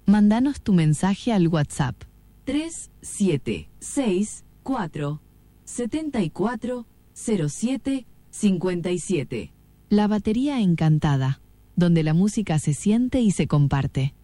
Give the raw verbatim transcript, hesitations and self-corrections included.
Mándanos tu mensaje al WhatsApp tres siete seis cuatro siete cuatro cero siete cinco siete. La Batería Encantada, donde la música se siente y se comparte.